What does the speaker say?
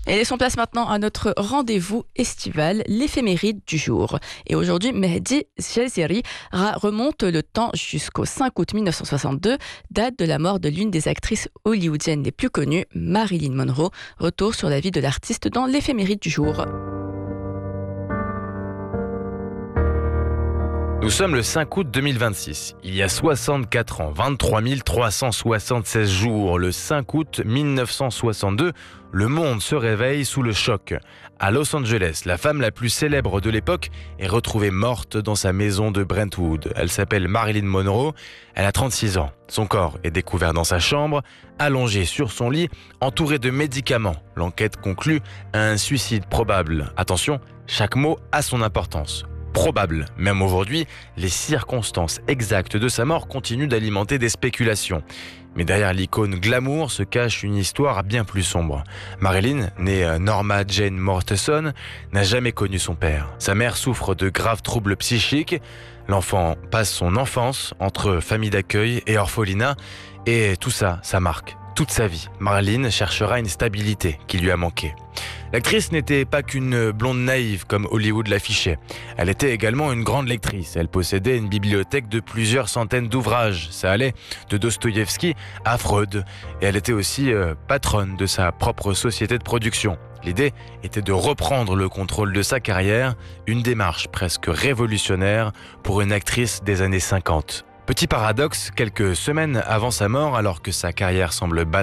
Et laissons place maintenant à notre rendez-vous estival, l'éphéméride du jour. Et aujourd'hui, Mehdi Jelziri remonte le temps jusqu'au 5 août 1962, date de la mort de l'une des actrices hollywoodiennes les plus connues, Marilyn Monroe. Retour sur la vie de l'artiste dans l'éphéméride du jour. Nous sommes le 5 août 2026. Il y a 64 ans, 23 376 jours, le 5 août 1962, le monde se réveille sous le choc. À Los Angeles, la femme la plus célèbre de l'époque est retrouvée morte dans sa maison de Brentwood. Elle s'appelle Marilyn Monroe, elle a 36 ans. Son corps est découvert dans sa chambre, allongé sur son lit, entouré de médicaments. L'enquête conclut à un suicide probable. Attention, chaque mot a son importance. Probable. Même aujourd'hui, les circonstances exactes de sa mort continuent d'alimenter des spéculations. Mais derrière l'icône glamour se cache une histoire bien plus sombre. Marilyn, née Norma Jane Mortensen, n'a jamais connu son père. Sa mère souffre de graves troubles psychiques. L'enfant passe son enfance entre famille d'accueil et orphelinat. Et tout ça, ça marque toute sa vie. Marilyn cherchera une stabilité qui lui a manqué. L'actrice n'était pas qu'une blonde naïve comme Hollywood l'affichait. Elle était également une grande lectrice. Elle possédait une bibliothèque de plusieurs centaines d'ouvrages. Ça allait de Dostoïevski à Freud. Et elle était aussi patronne de sa propre société de production. L'idée était de reprendre le contrôle de sa carrière, une démarche presque révolutionnaire pour une actrice des années 50. Petit paradoxe, quelques semaines avant sa mort, alors que sa carrière semble